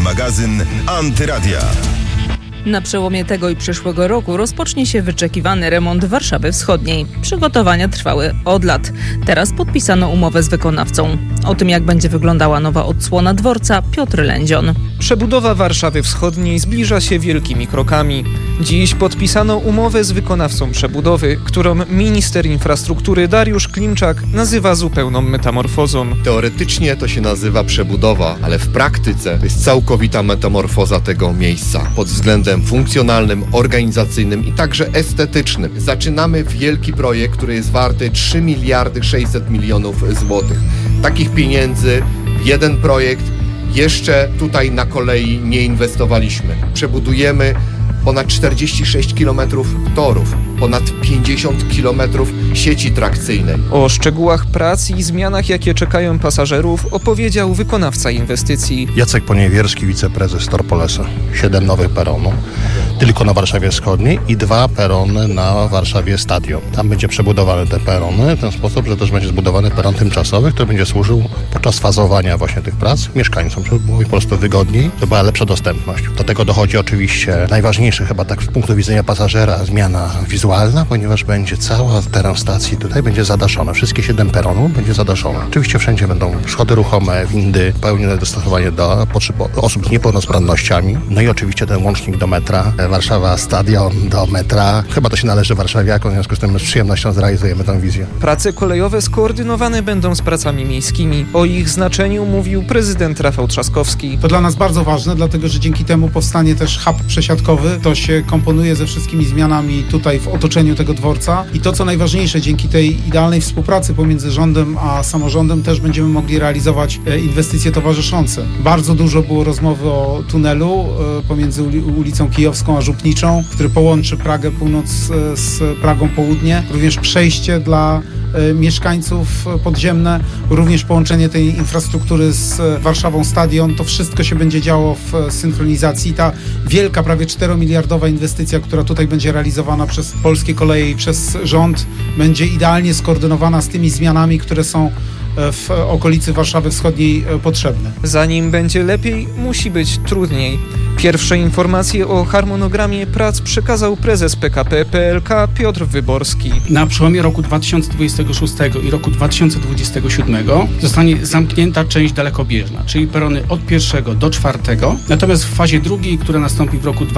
magazyn Antyradia. Na przełomie tego i przyszłego roku rozpocznie się wyczekiwany remont Warszawy Wschodniej. Przygotowania trwały od lat. Teraz podpisano umowę z wykonawcą. O tym, jak będzie wyglądała nowa odsłona dworca, Piotr Lędzion. Przebudowa Warszawy Wschodniej zbliża się wielkimi krokami. Dziś podpisano umowę z wykonawcą przebudowy, którą minister infrastruktury Dariusz Klimczak nazywa zupełną metamorfozą. Teoretycznie to się nazywa przebudowa, ale w praktyce to jest całkowita metamorfoza tego miejsca pod względem funkcjonalnym, organizacyjnym i także estetycznym. Zaczynamy wielki projekt, który jest warty 3 miliardy 600 milionów złotych. Takich pieniędzy w jeden projekt jeszcze tutaj na kolei nie inwestowaliśmy. Przebudujemy ponad 46 km torów, ponad 50 km sieci trakcyjnej. O szczegółach prac i zmianach, jakie czekają pasażerów, opowiedział wykonawca inwestycji. Jacek Poniewierski, wiceprezes Torpolesa. 7 nowych peronów, tylko na Warszawie Wschodniej i 2 perony na Warszawie Stadion. Tam będzie przebudowane te perony w ten sposób, że też będzie zbudowany peron tymczasowy, który będzie służył podczas fazowania właśnie tych prac mieszkańcom, żeby było po prostu wygodniej, żeby była lepsza dostępność. Do tego dochodzi oczywiście najważniejsze chyba tak z punktu widzenia pasażera zmiana wizualna, ponieważ będzie cały teren stacji tutaj będzie zadaszony. Wszystkie 7 peronów będzie zadaszone. Oczywiście wszędzie będą schody ruchome, windy, pełne dostosowanie do potrzeb osób z niepełnosprawnościami. No i oczywiście ten łącznik do metra, Warszawa Stadion do metra. Chyba to się należy warszawiakom, w związku z tym z przyjemnością zrealizujemy tę wizję. Prace kolejowe skoordynowane będą z pracami miejskimi. O ich znaczeniu mówił prezydent Rafał Trzaskowski. To dla nas bardzo ważne, dlatego że dzięki temu powstanie też hub przesiadkowy. To się komponuje ze wszystkimi zmianami tutaj w otoczeniu tego dworca i to, co najważniejsze, dzięki tej idealnej współpracy pomiędzy rządem a samorządem też będziemy mogli realizować inwestycje towarzyszące. Bardzo dużo było rozmowy o tunelu pomiędzy ulicą Kijowską a Żupniczą, który połączy Pragę Północ z Pragą Południe. Również przejście dla mieszkańców podziemne, również połączenie tej infrastruktury z Warszawą Stadion. To wszystko się będzie działo w synchronizacji. Ta wielka, prawie 4-miliardowa inwestycja, która tutaj będzie realizowana przez Polskie Koleje i przez rząd, będzie idealnie skoordynowana z tymi zmianami, które są w okolicy Warszawy Wschodniej potrzebne. Zanim będzie lepiej, musi być trudniej. Pierwsze informacje o harmonogramie prac przekazał prezes PKP PLK Piotr Wyborski. Na przełomie roku 2026 i roku 2027 zostanie zamknięta część dalekobieżna, czyli perony od 1 do 4. Natomiast w fazie drugiej, która nastąpi w roku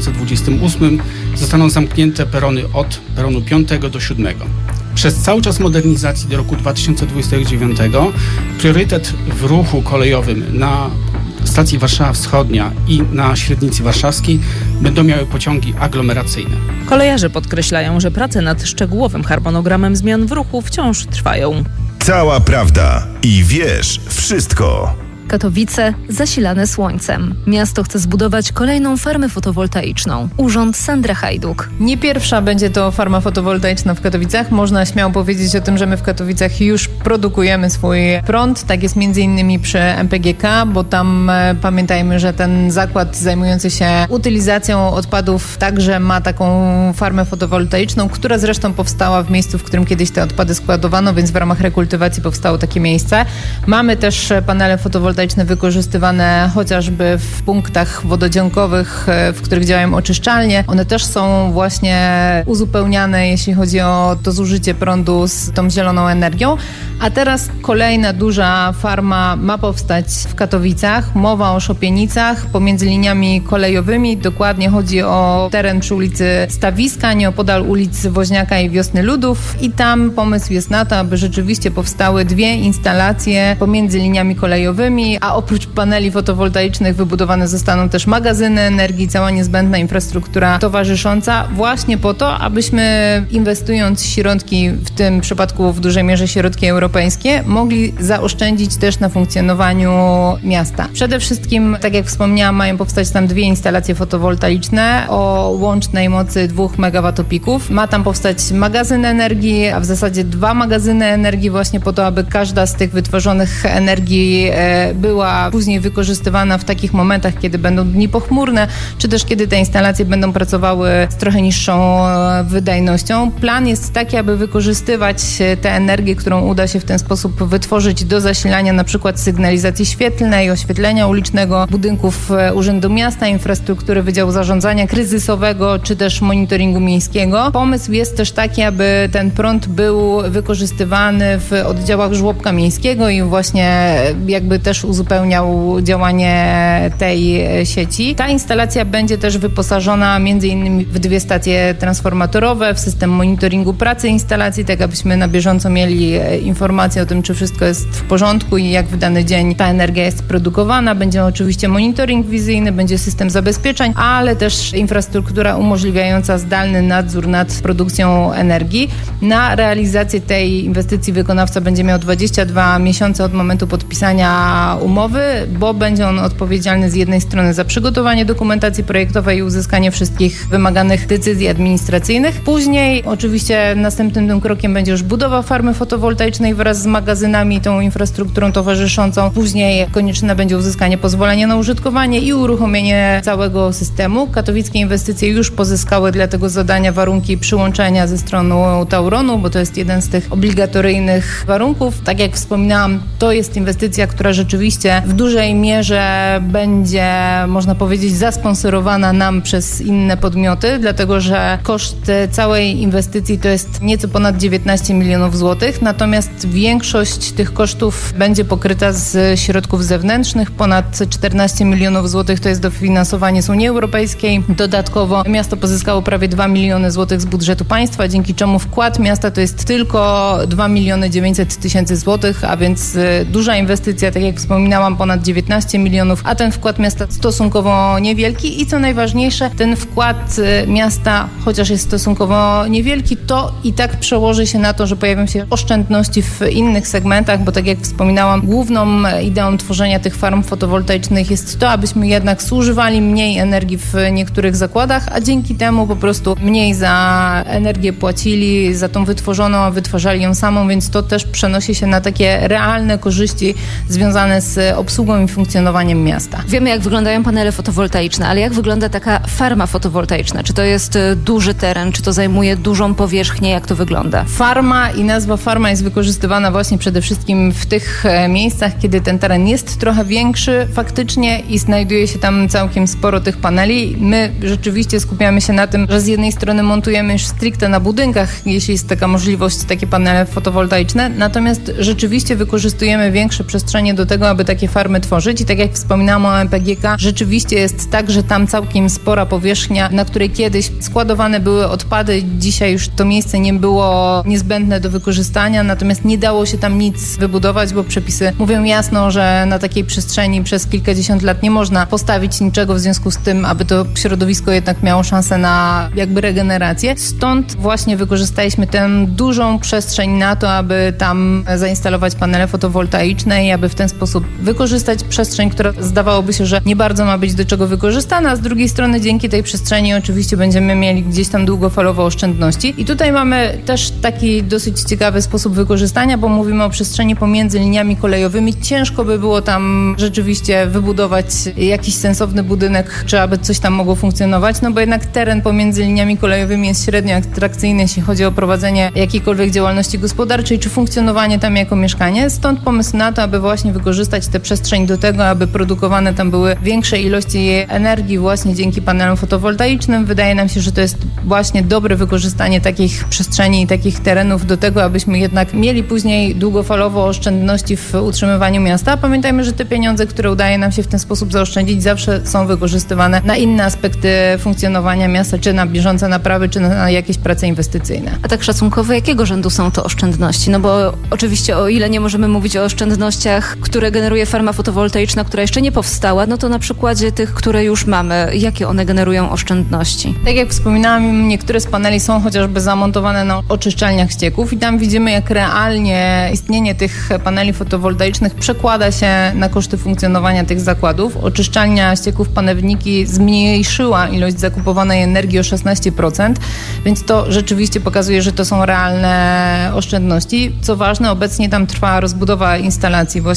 2028, zostaną zamknięte perony od peronu 5 do 7. Przez cały czas modernizacji do roku 2029 priorytet w ruchu kolejowym na stacji Warszawa Wschodnia i na średnicy warszawskiej będą miały pociągi aglomeracyjne. Kolejarze podkreślają, że prace nad szczegółowym harmonogramem zmian w ruchu wciąż trwają. Cała prawda i wiesz wszystko. Katowice zasilane słońcem. Miasto chce zbudować kolejną farmę fotowoltaiczną. Urząd Sandra Hajduk. Nie pierwsza będzie to farma fotowoltaiczna w Katowicach. Można śmiało powiedzieć o tym, że my w Katowicach już produkujemy swój prąd. Tak jest m.in. przy MPGK, bo tam pamiętajmy, że ten zakład zajmujący się utylizacją odpadów także ma taką farmę fotowoltaiczną, która zresztą powstała w miejscu, w którym kiedyś te odpady składowano, więc w ramach rekultywacji powstało takie miejsce. Mamy też panele fotowoltaiczne wykorzystywane chociażby w punktach wododziankowych, w których działają oczyszczalnie. One też są właśnie uzupełniane, jeśli chodzi o to zużycie prądu z tą zieloną energią. A teraz kolejna duża farma ma powstać w Katowicach. Mowa o Szopienicach pomiędzy liniami kolejowymi. Dokładnie chodzi o teren przy ulicy Stawiska, nieopodal ulic Woźniaka i Wiosny Ludów. I tam pomysł jest na to, aby rzeczywiście powstały 2 instalacje pomiędzy liniami kolejowymi, a oprócz paneli fotowoltaicznych wybudowane zostaną też magazyny energii, cała niezbędna infrastruktura towarzysząca, właśnie po to, abyśmy inwestując środki, w tym przypadku w dużej mierze środki europejskie, mogli zaoszczędzić też na funkcjonowaniu miasta. Przede wszystkim, tak jak wspomniałam, mają powstać tam 2 instalacje fotowoltaiczne o łącznej mocy 2 megawatopików. Ma tam powstać magazyn energii, a w zasadzie 2 magazyny energii właśnie po to, aby każda z tych wytworzonych energii była później wykorzystywana w takich momentach, kiedy będą dni pochmurne, czy też kiedy te instalacje będą pracowały z trochę niższą wydajnością. Plan jest taki, aby wykorzystywać tę energię, którą uda się w ten sposób wytworzyć do zasilania na przykład sygnalizacji świetlnej, oświetlenia ulicznego, budynków Urzędu Miasta, infrastruktury Wydziału Zarządzania Kryzysowego, czy też monitoringu miejskiego. Pomysł jest też taki, aby ten prąd był wykorzystywany w oddziałach żłobka miejskiego i właśnie jakby też uzupełniał działanie tej sieci. Ta instalacja będzie też wyposażona m.in. w 2 stacje transformatorowe, w system monitoringu pracy instalacji, tak abyśmy na bieżąco mieli informacje o tym, czy wszystko jest w porządku i jak w dany dzień ta energia jest produkowana. Będzie oczywiście monitoring wizyjny, będzie system zabezpieczeń, ale też infrastruktura umożliwiająca zdalny nadzór nad produkcją energii. Na realizację tej inwestycji wykonawca będzie miał 22 miesiące od momentu podpisania umowy, bo będzie on odpowiedzialny z jednej strony za przygotowanie dokumentacji projektowej i uzyskanie wszystkich wymaganych decyzji administracyjnych. Później oczywiście następnym tym krokiem będzie już budowa farmy fotowoltaicznej wraz z magazynami i tą infrastrukturą towarzyszącą. Później konieczne będzie uzyskanie pozwolenia na użytkowanie i uruchomienie całego systemu. Katowickie inwestycje już pozyskały dla tego zadania warunki przyłączenia ze strony Tauronu, bo to jest jeden z tych obligatoryjnych warunków. Tak jak wspominałam, to jest inwestycja, która rzeczywiście w dużej mierze będzie, można powiedzieć, zasponsorowana nam przez inne podmioty, dlatego że koszt całej inwestycji to jest nieco ponad 19 milionów złotych, natomiast większość tych kosztów będzie pokryta z środków zewnętrznych. Ponad 14 milionów złotych to jest dofinansowanie z Unii Europejskiej. Dodatkowo miasto pozyskało prawie 2 miliony złotych z budżetu państwa, dzięki czemu wkład miasta to jest tylko 2 miliony 900 tysięcy złotych, a więc duża inwestycja, tak jak wspominałam, ponad 19 milionów, a ten wkład miasta stosunkowo niewielki i co najważniejsze, ten wkład miasta, chociaż jest stosunkowo niewielki, to i tak przełoży się na to, że pojawią się oszczędności w innych segmentach, bo tak jak wspominałam, główną ideą tworzenia tych farm fotowoltaicznych jest to, abyśmy jednak zużywali mniej energii w niektórych zakładach, a dzięki temu po prostu mniej za energię płacili, za tą wytworzoną, a wytwarzali ją samą, więc to też przenosi się na takie realne korzyści związane z obsługą i funkcjonowaniem miasta. Wiemy, jak wyglądają panele fotowoltaiczne, ale jak wygląda taka farma fotowoltaiczna? Czy to jest duży teren, czy to zajmuje dużą powierzchnię, jak to wygląda? Farma i nazwa farma jest wykorzystywana właśnie przede wszystkim w tych miejscach, kiedy ten teren jest trochę większy faktycznie i znajduje się tam całkiem sporo tych paneli. My rzeczywiście skupiamy się na tym, że z jednej strony montujemy już stricte na budynkach, jeśli jest taka możliwość, takie panele fotowoltaiczne, natomiast rzeczywiście wykorzystujemy większe przestrzenie do tego, aby takie farmy tworzyć i tak jak wspominałam o MPGK, rzeczywiście jest tak, że tam całkiem spora powierzchnia, na której kiedyś składowane były odpady, dzisiaj już to miejsce nie było niezbędne do wykorzystania, natomiast nie dało się tam nic wybudować, bo przepisy mówią jasno, że na takiej przestrzeni przez kilkadziesiąt lat nie można postawić niczego, w związku z tym, aby to środowisko jednak miało szansę na jakby regenerację. Stąd właśnie wykorzystaliśmy tę dużą przestrzeń na to, aby tam zainstalować panele fotowoltaiczne i aby w ten sposób wykorzystać przestrzeń, która zdawałoby się, że nie bardzo ma być do czego wykorzystana, a z drugiej strony dzięki tej przestrzeni oczywiście będziemy mieli gdzieś tam długofalowo oszczędności. I tutaj mamy też taki dosyć ciekawy sposób wykorzystania, bo mówimy o przestrzeni pomiędzy liniami kolejowymi. Ciężko by było tam rzeczywiście wybudować jakiś sensowny budynek, czy aby coś tam mogło funkcjonować, no bo jednak teren pomiędzy liniami kolejowymi jest średnio atrakcyjny, jeśli chodzi o prowadzenie jakiejkolwiek działalności gospodarczej, czy funkcjonowanie tam jako mieszkanie. Stąd pomysł na to, aby właśnie wykorzystać tę przestrzeń do tego, aby produkowane tam były większe ilości energii właśnie dzięki panelom fotowoltaicznym. Wydaje nam się, że to jest właśnie dobre wykorzystanie takich przestrzeni i takich terenów do tego, abyśmy jednak mieli później długofalowo oszczędności w utrzymywaniu miasta. Pamiętajmy, że te pieniądze, które udaje nam się w ten sposób zaoszczędzić, zawsze są wykorzystywane na inne aspekty funkcjonowania miasta, czy na bieżące naprawy, czy na jakieś prace inwestycyjne. A tak szacunkowo, jakiego rzędu są to oszczędności? No bo oczywiście o ile nie możemy mówić o oszczędnościach, które generuje farma fotowoltaiczna, która jeszcze nie powstała, no to na przykładzie tych, które już mamy, jakie one generują oszczędności? Tak jak wspominałam, niektóre z paneli są chociażby zamontowane na oczyszczalniach ścieków i tam widzimy, jak realnie istnienie tych paneli fotowoltaicznych przekłada się na koszty funkcjonowania tych zakładów. Oczyszczalnia ścieków Panewniki zmniejszyła ilość zakupowanej energii o 16%, więc to rzeczywiście pokazuje, że to są realne oszczędności. Co ważne, obecnie tam trwa rozbudowa instalacji właśnie na tym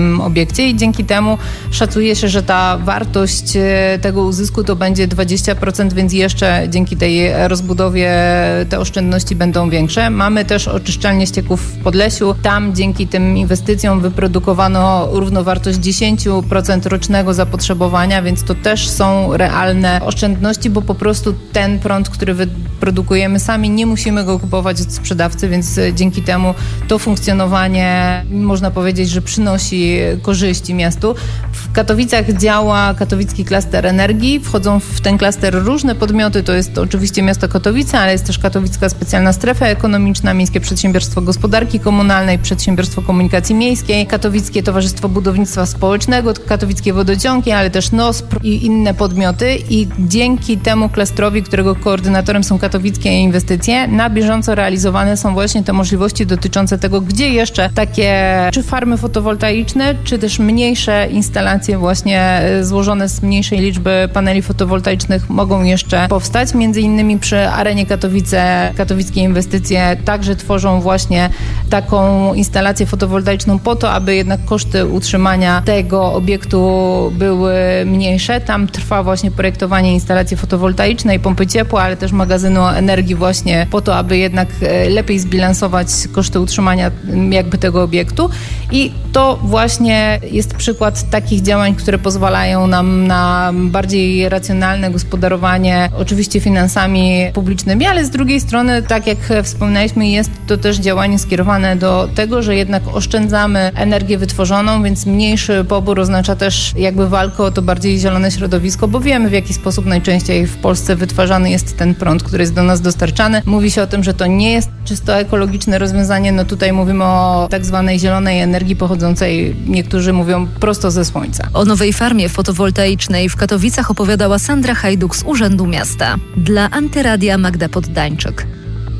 tym obiekcie i dzięki temu szacuje się, że ta wartość tego uzysku to będzie 20%, więc jeszcze dzięki tej rozbudowie te oszczędności będą większe. Mamy też oczyszczalnię ścieków w Podlesiu. Tam dzięki tym inwestycjom wyprodukowano równowartość 10% rocznego zapotrzebowania, więc to też są realne oszczędności, bo po prostu ten prąd, który wyprodukujemy sami, nie musimy go kupować od sprzedawcy, więc dzięki temu to funkcjonowanie można powiedzieć, że przynosi korzyści miastu. W Katowicach działa katowicki klaster energii. Wchodzą w ten klaster różne podmioty. To jest oczywiście miasto Katowice, ale jest też Katowicka Specjalna Strefa Ekonomiczna, Miejskie Przedsiębiorstwo Gospodarki Komunalnej, Przedsiębiorstwo Komunikacji Miejskiej, Katowickie Towarzystwo Budownictwa Społecznego, Katowickie Wodociągi, ale też NOSPR i inne podmioty. I dzięki temu klastrowi, którego koordynatorem są katowickie inwestycje, na bieżąco realizowane są właśnie te możliwości dotyczące tego, gdzie jeszcze takie czy farmy fotowoltaiczne, czy też mniejsze instalacje właśnie złożone z mniejszej liczby paneli fotowoltaicznych mogą jeszcze powstać. Między innymi przy Arenie Katowice katowickie inwestycje także tworzą właśnie taką instalację fotowoltaiczną po to, aby jednak koszty utrzymania tego obiektu były mniejsze. Tam trwa właśnie projektowanie instalacji fotowoltaicznej, pompy ciepła, ale też magazynu energii właśnie po to, aby jednak lepiej zbilansować koszty utrzymania jakby tego obiektu. I to właśnie jest przykład takich działań, które pozwalają nam na bardziej racjonalne gospodarowanie, oczywiście finansami publicznymi, ale z drugiej strony, tak jak wspomnieliśmy, jest to też działanie skierowane do tego, że jednak oszczędzamy energię wytworzoną, więc mniejszy pobór oznacza też jakby walkę o to bardziej zielone środowisko, bo wiemy, w jaki sposób najczęściej w Polsce wytwarzany jest ten prąd, który jest do nas dostarczany. Mówi się o tym, że to nie jest czysto ekologiczne rozwiązanie. No tutaj mówimy o tak zwanej zielonej energii pochodzącej, niektórzy mówią, prosto ze słońca. O nowej farmie fotowoltaicznej w Katowicach opowiadała Sandra Hajduk z Urzędu Miasta. Dla Antyradia Magda Poddańczyk.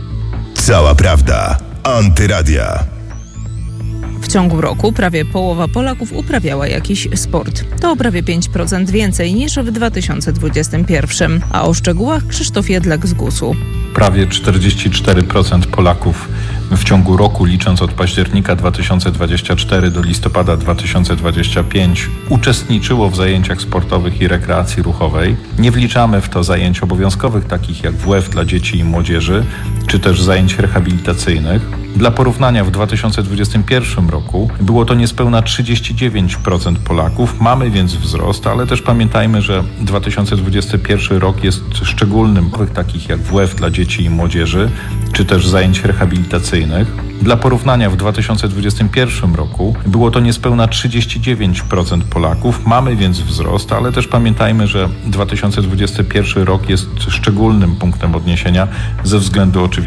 Cała prawda. Antyradia. W ciągu roku prawie połowa Polaków uprawiała jakiś sport. To o prawie 5% więcej niż w 2021. A o szczegółach Krzysztof Jedlak z GUS-u. Prawie 44% Polaków w ciągu roku, licząc od października 2024 do listopada 2025, uczestniczyło w zajęciach sportowych i rekreacji ruchowej. Nie wliczamy w to zajęć obowiązkowych, takich jak WF dla dzieci i młodzieży, czy też zajęć rehabilitacyjnych. Dla porównania w 2021 roku było to niespełna 39% Polaków. Mamy więc wzrost, ale też pamiętajmy, że 2021 rok jest szczególnym, takich jak WF dla dzieci i młodzieży, czy też zajęć rehabilitacyjnych. Dla porównania w 2021 roku było to niespełna 39% Polaków. Mamy więc wzrost, ale też pamiętajmy, że 2021 rok jest szczególnym punktem odniesienia ze względu oczywiście